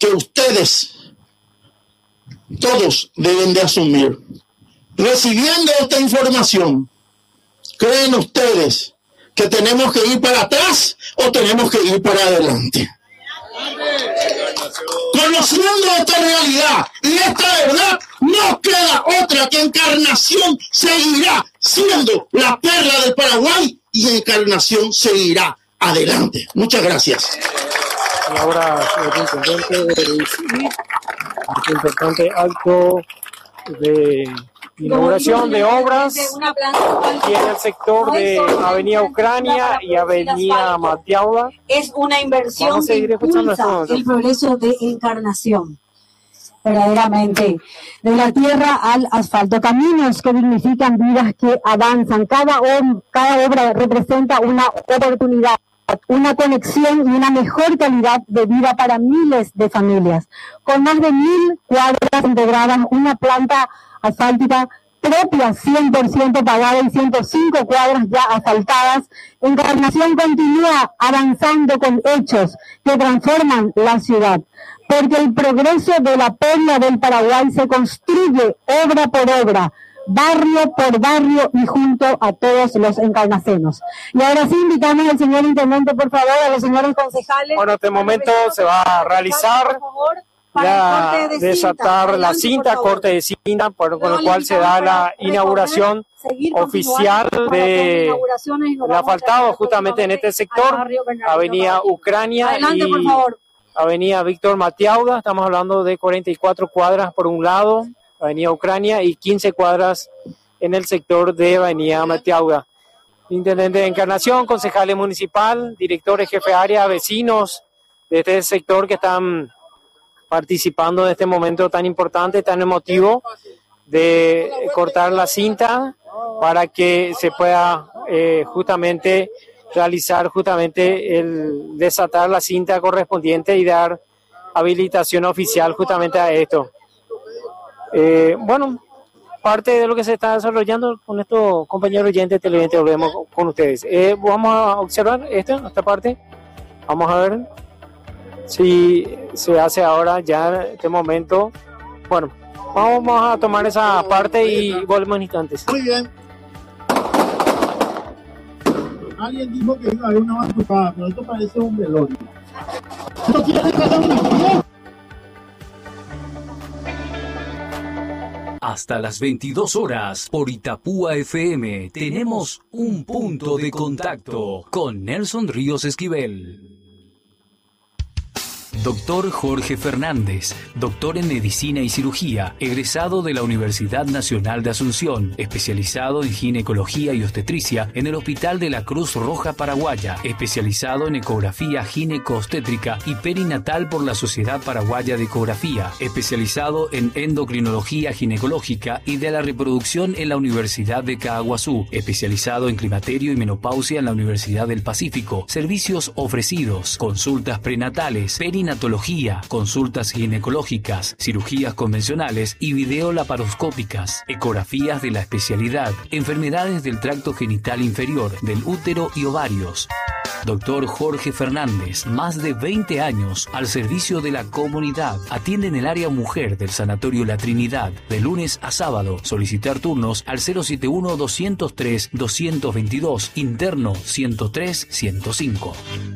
que ustedes todos deben de asumir. Recibiendo esta información, ¿creen ustedes que tenemos que ir para atrás o tenemos que ir para adelante? Conociendo esta realidad y esta verdad, no queda otra que Encarnación seguirá siendo la perla del Paraguay y Encarnación seguirá adelante. Muchas gracias. Ahora, señor intendente, de recibir este importante acto de inauguración de obras aquí en el sector de Avenida Ucrania y Avenida Matiauda. Es una inversión que impulsa el progreso de Encarnación. Verdaderamente, de la tierra al asfalto, caminos que dignifican vidas que avanzan. Cada obra representa una oportunidad, una conexión y una mejor calidad de vida para miles de familias. Con más de 1.000 cuadras integradas, una planta asfáltica propia 100% pagada y 105 cuadras ya asfaltadas, Encarnación continúa avanzando con hechos que transforman la ciudad, porque el progreso de la perla del Paraguay se construye obra por obra, barrio por barrio y junto a todos los encarnacenos. Y ahora sí invitamos al señor intendente, por favor, a los señores concejales. Bueno, en este momento se va a realizar desatar la cinta, corte de cinta, con lo cual se da la inauguración oficial de asfaltado justamente en este sector, Avenida Ucrania y Avenida Víctor Matiauda. Estamos hablando de 44 cuadras por un lado, Avenida Ucrania, y 15 cuadras en el sector de Avenida Matiauda. Intendente de Encarnación, concejales municipal, directores, jefe de área, vecinos de este sector que están participando de este momento tan importante, tan emotivo de cortar la cinta para que se pueda justamente realizar justamente el desatar la cinta correspondiente y dar habilitación oficial justamente a esto. Bueno, parte de lo que se está desarrollando con estos compañeros oyentes televidentes, volvemos con ustedes. Vamos a observar esta parte, vamos a ver si se hace ahora ya en este momento. Bueno, vamos a tomar esa parte y volvemos en instantes. Muy bien. Alguien dijo que iba a haber una batucada, pero esto parece un velorio. Esto tiene que dar una... Hasta las 22 horas por Itapúa FM tenemos un punto de contacto con Nelson Ríos Esquivel. Doctor Jorge Fernández, doctor en Medicina y Cirugía, egresado de la Universidad Nacional de Asunción, especializado en ginecología y obstetricia en el Hospital de la Cruz Roja Paraguaya, especializado en ecografía gineco-obstétrica y perinatal por la Sociedad Paraguaya de Ecografía, especializado en endocrinología ginecológica y de la reproducción en la Universidad de Caaguazú, especializado en climaterio y menopausia en la Universidad del Pacífico, servicios ofrecidos, consultas prenatales, perinatología, consultas ginecológicas, cirugías convencionales y videolaparoscópicas, ecografías de la especialidad, enfermedades del tracto genital inferior, del útero y ovarios. Doctor Jorge Fernández, más de 20 años al servicio de la comunidad. Atiende en el área mujer del Sanatorio La Trinidad, de lunes a sábado. Solicitar turnos al 071-203-222, interno 103-105.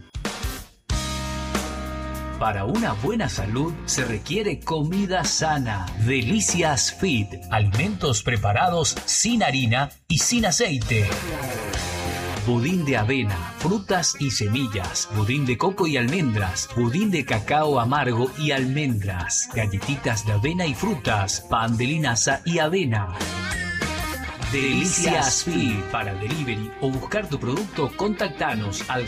Para una buena salud se requiere comida sana. Delicias Fit, alimentos preparados sin harina y sin aceite. Budín de avena, frutas y semillas, budín de coco y almendras, budín de cacao amargo y almendras, galletitas de avena y frutas, pan de linaza y avena. Delicias Fit. Para delivery o buscar tu producto, contactanos al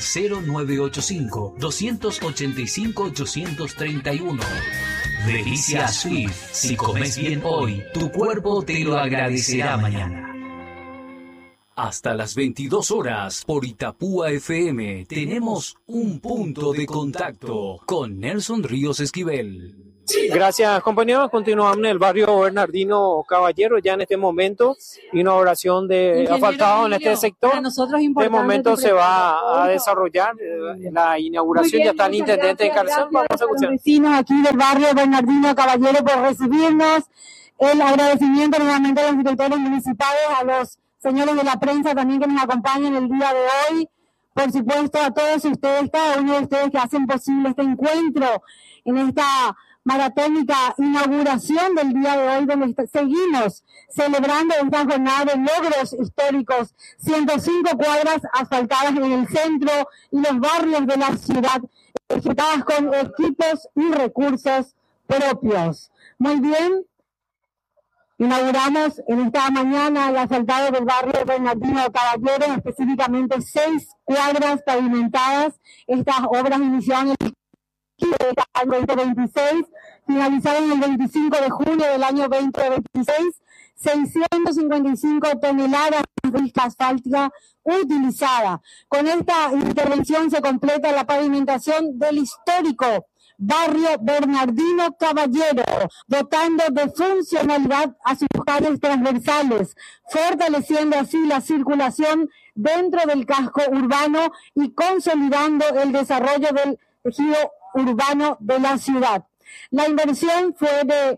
0985-285-831. Delicias Fit. Si comes bien hoy, tu cuerpo te lo agradecerá mañana. Hasta las 22 horas por Itapúa FM tenemos un punto de contacto con Nelson Ríos Esquivel. Gracias, compañeros. Continuamos en el barrio Bernardino Caballero. Ya en este momento, inauguración de asfaltado en este sector. De momento se va a desarrollar la inauguración. Ya está el intendente de Encarnación. Vamos a escuchar. Los vecinos aquí del barrio Bernardino Caballero por recibirnos. El agradecimiento nuevamente a los directores municipales, a los señores de la prensa también que nos acompañan el día de hoy. Por supuesto, a todos ustedes, cada uno de ustedes que hacen posible este encuentro en esta maratónica inauguración del día de hoy, donde seguimos celebrando esta jornada de logros históricos, 105 cuadras asfaltadas en el centro y los barrios de la ciudad, ejecutadas con equipos y recursos propios. Muy bien, inauguramos en esta mañana el asfaltado del barrio Bernardino Caballero, específicamente 6 cuadras pavimentadas. Estas obras iniciaron el 2026, finalizaron el 25 de junio del año 2026, 655 toneladas de pista asfáltica utilizada. Con esta intervención se completa la pavimentación del histórico barrio Bernardino Caballero, dotando de funcionalidad a sus calles transversales, fortaleciendo así la circulación dentro del casco urbano y consolidando el desarrollo del tejido urbano de la ciudad. La inversión fue de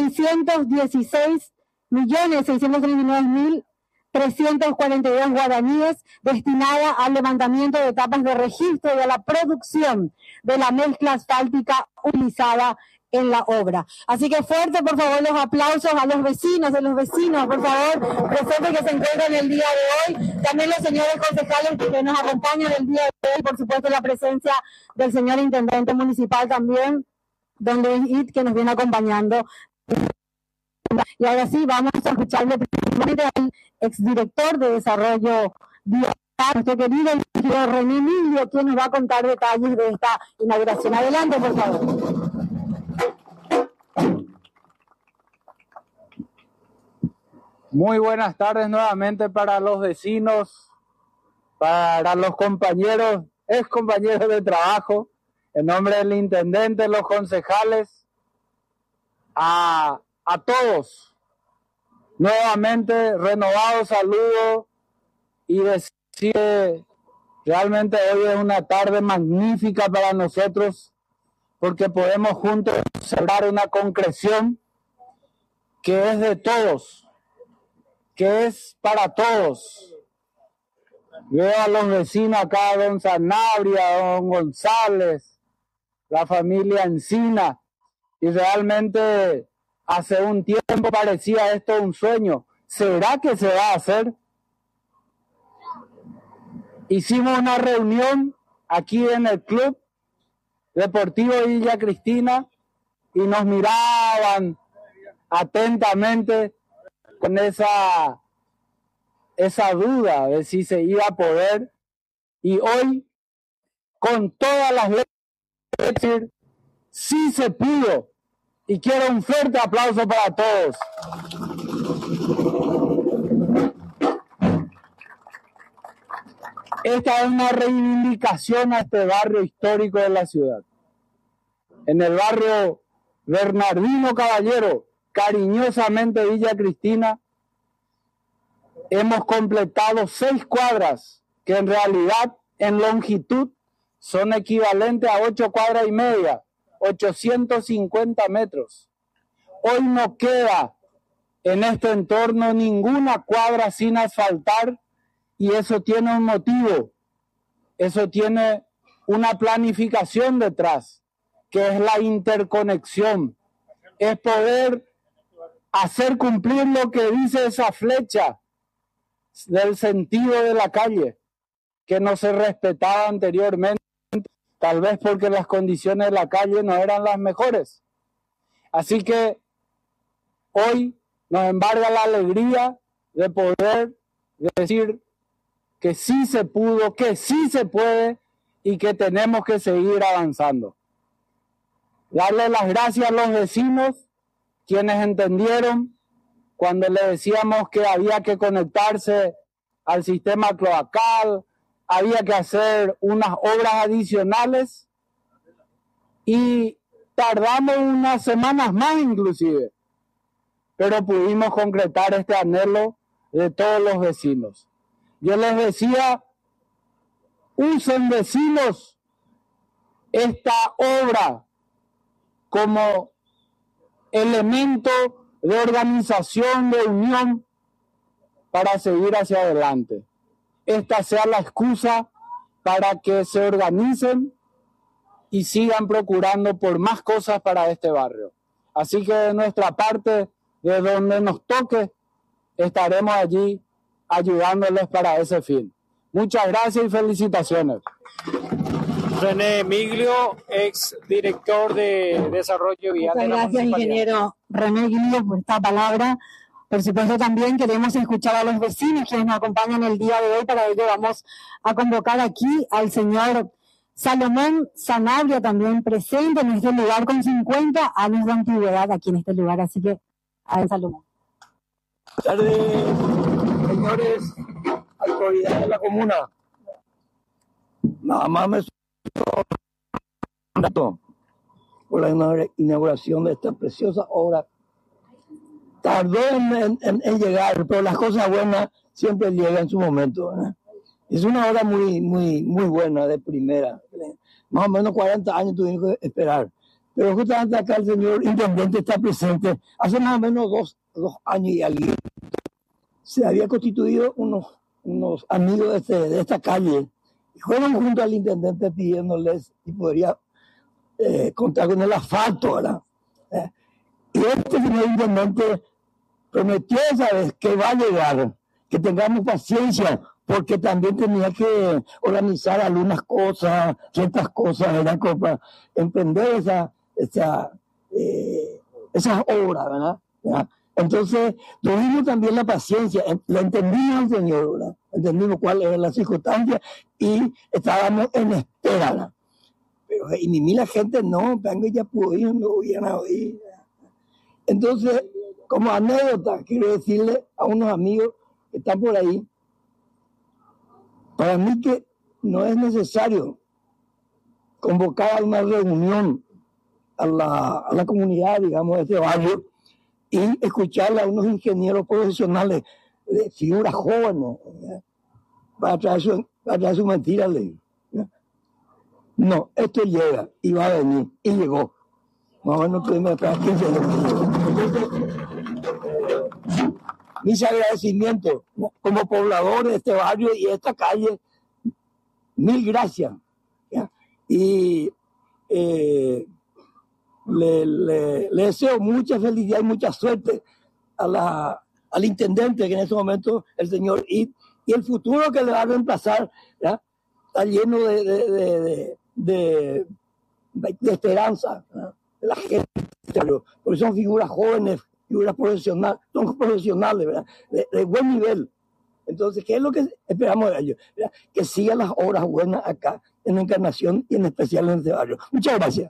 616.639.342 guaraníes, destinada al levantamiento de etapas de registro y a la producción de la mezcla asfáltica utilizada en la obra. Así que fuerte, por favor, los aplausos a los vecinos, por favor, presentes que se encuentran el día de hoy. También los señores concejales que nos acompañan el día de hoy, por supuesto, la presencia del señor intendente municipal también, don Luis It, que nos viene acompañando. Y ahora sí, vamos a escucharle primeramente al exdirector de Desarrollo Vial, nuestro querido ingeniero René Emilio, quien nos va a contar detalles de esta inauguración. Adelante, por favor. Muy buenas tardes nuevamente para los vecinos, para los compañeros, ex compañeros de trabajo, en nombre del intendente, los concejales, a todos. Nuevamente, renovado saludo y decir que realmente hoy es una tarde magnífica para nosotros porque podemos juntos celebrar una concreción que es de todos, que es para todos. Veo a los vecinos acá, don Sanabria, don González, la familia Encina, y realmente hace un tiempo parecía esto un sueño. ¿Será que se va a hacer? Hicimos una reunión aquí en el Club Deportivo Villa Cristina y nos miraban atentamente con esa duda de si se iba a poder, y hoy con todas las leyes decir sí se pudo, y quiero un fuerte aplauso para todos. Esta es una reivindicación a este barrio histórico de la ciudad. En el barrio Bernardino Caballero, cariñosamente Villa Cristina, hemos completado 6 cuadras que en realidad en longitud son equivalentes a 8 cuadras y media, 850 metros. Hoy no queda en este entorno ninguna cuadra sin asfaltar, y eso tiene un motivo, eso tiene una planificación detrás, que es la interconexión, es poder hacer cumplir lo que dice esa flecha del sentido de la calle, que no se respetaba anteriormente, tal vez porque las condiciones de la calle no eran las mejores. Así que hoy nos embarga la alegría de poder decir que sí se pudo, que sí se puede y que tenemos que seguir avanzando. Darle las gracias a los vecinos, quienes entendieron cuando le decíamos que había que conectarse al sistema cloacal, había que hacer unas obras adicionales, y Tardamos unas semanas más inclusive, pero pudimos concretar este anhelo de todos los vecinos. Yo les decía, usen vecinos esta obra como elemento de organización, de unión para seguir hacia adelante. Esta sea la excusa para que se organicen y sigan procurando por más cosas para este barrio. Así que de nuestra parte, de donde nos toque, estaremos allí ayudándoles para ese fin. Muchas gracias y felicitaciones. René Miglio, ex director de Desarrollo Vial de la Muchas gracias, ingeniero René Miglio, por esta palabra. Por supuesto, también queremos escuchar a los vecinos quienes nos acompañan el día de hoy. Para ello vamos a convocar aquí al señor Salomón Sanabria, también presente en este lugar con 50 años de antigüedad aquí en este lugar. Así que, a ver, Salomón. Buenas tardes, señores autoridades de la comuna. Nada más me por la inauguración de esta preciosa obra. Tardó en llegar, pero las cosas buenas siempre llegan en su momento, ¿verdad? Es una obra muy buena, de primera. Más o menos 40 años tuvimos que esperar. Pero justamente acá el señor intendente está presente. Hace más o menos dos años y algo se había constituido unos amigos de esta calle y fueron junto al intendente pidiéndoles si podría contar con el asfalto, ¿verdad? Y este señor intendente prometió esa vez que va a llegar, que tengamos paciencia, porque también tenía que organizar algunas cosas, ciertas cosas, ¿verdad? Para emprender esas obras, ¿verdad? Entonces, tuvimos también la paciencia, la entendimos al Señor, ¿verdad? Entendimos cuál era la circunstancia y estábamos en espera, ¿verdad? Pero y ni la gente no, venga, ya pudo ir, no hubieran oído. Entonces, como anécdota, quiero decirle a unos amigos que están por ahí, para mí que no es necesario convocar a una reunión a la comunidad, digamos, de este barrio, y escucharle a unos ingenieros profesionales, de figuras jóvenes, para traer su mentira. No, esto llega y va a venir, y llegó. Más o menos tuvimos que esperar 15 años. Mis agradecimientos como poblador de este barrio y de esta calle. Mil gracias. ¿Ya? Y le deseo mucha felicidad y mucha suerte al intendente, que en este momento el señor Id, y el futuro que le va a reemplazar, ¿ya? Está lleno de esperanza, ¿ya? De la gente, porque son figuras jóvenes, figuras profesionales, son profesionales, ¿verdad? De buen nivel. Entonces, ¿qué es lo que esperamos de ellos? ¿Verdad? Que sigan las obras buenas acá en Encarnación y en especial en este barrio. Muchas gracias.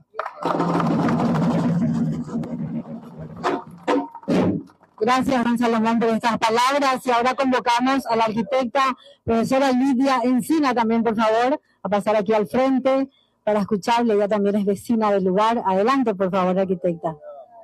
Gracias, don Salomón, por estas palabras. Y ahora convocamos a la arquitecta profesora Lidia Encina también, por favor, a pasar aquí al frente para escucharle. Ella también es vecina del lugar. Adelante, por favor, arquitecta.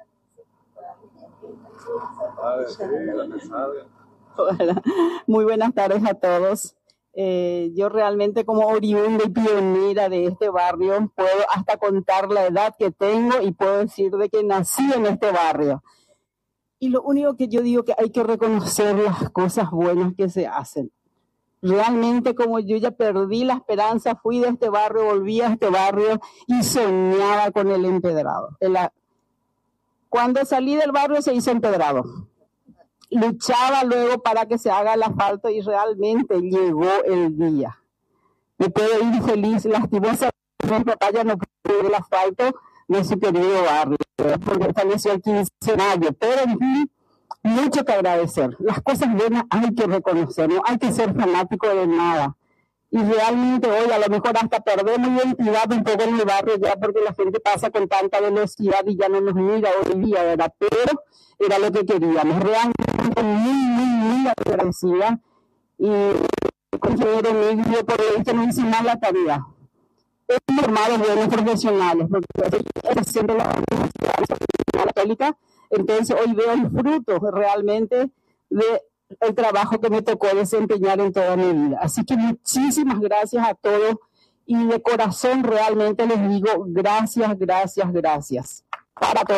Hola. Muy buenas tardes a todos. Yo realmente, como oriunda y pionera de este barrio, puedo hasta contar la edad que tengo y puedo decir de que nací en este barrio. Y lo único que yo digo que hay que reconocer las cosas buenas que se hacen. Realmente, como yo ya perdí la esperanza, fui de este barrio, volví a este barrio y soñaba con el empedrado. Cuando salí del barrio se hizo empedrado. Luchaba luego para que se haga el asfalto y realmente llegó el día. Me puedo ir feliz, lastimosamente mi papá ya no pudo el asfalto de su querido barrio, porque falleció el 15 de mayo, pero en fin, mucho que agradecer. Las cosas buenas hay que reconocer, no hay que ser fanático de nada. Y realmente hoy a lo mejor hasta perdemos identidad un poco en el barrio ya, porque la gente pasa con tanta velocidad y ya no nos mira hoy día, ¿verdad? Pero era lo que queríamos. Realmente muy agradecida. Y el consejero Miglio por esto nos hizo más la tarea. hemos formado buenos profesionales, porque es siempre la Universidad Católica. Entonces hoy veo el fruto realmente del trabajo que me tocó desempeñar en toda mi vida. Así que muchísimas gracias a todos y de corazón realmente les digo gracias, gracias, gracias para todos.